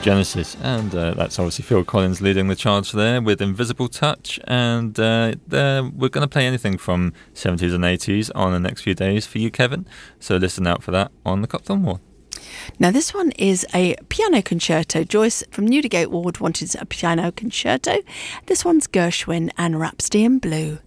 Genesis, and that's obviously Phil Collins leading the charge there with Invisible Touch, and we're going to play anything from 70s and 80s on the next few days for you, Kevin, so listen out for that on the Copthorne Wall. Now this one is a piano concerto. Joyce from Newdigate Ward wanted a piano concerto. This one's Gershwin and Rhapsody in Blue.